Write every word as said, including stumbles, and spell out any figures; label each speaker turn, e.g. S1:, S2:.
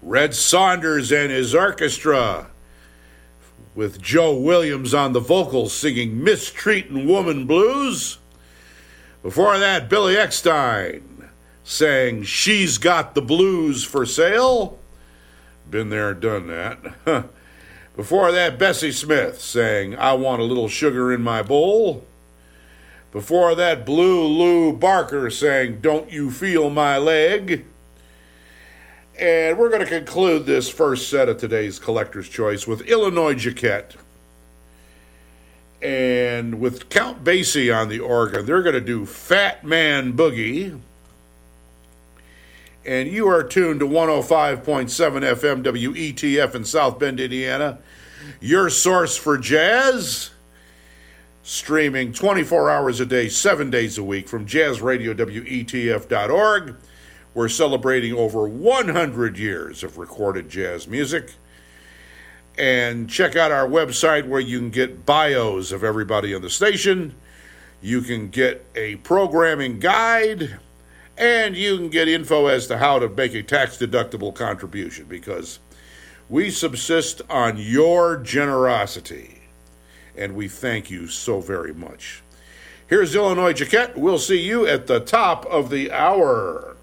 S1: Red Saunders and his orchestra, with Joe Williams on the vocals singing Mistreatin' Woman Blues. Before that, Billy Eckstein sang She's Got the Blues for Sale. Been there, done that. Before that, Bessie Smith sang I Want a Little Sugar in My Bowl. Before that, Blue Lou Barker sang Don't You Feel My Leg. And we're going to conclude this first set of today's Collector's Choice with Illinois Jacquet. And with Count Basie on the organ, they're going to do Fat Man Boogie. And you are tuned to one oh five point seven F M W E T F in South Bend, Indiana. Your source for jazz. Streaming twenty-four hours a day, seven days a week from jazz radio W E T F dot org. We're celebrating over one hundred years of recorded jazz music. And check out our website where you can get bios of everybody on the station. You can get a programming guide. And you can get info as to how to make a tax-deductible contribution, because we subsist on your generosity. And we thank you so very much. Here's Illinois Jacquet. We'll see you at the top of the hour.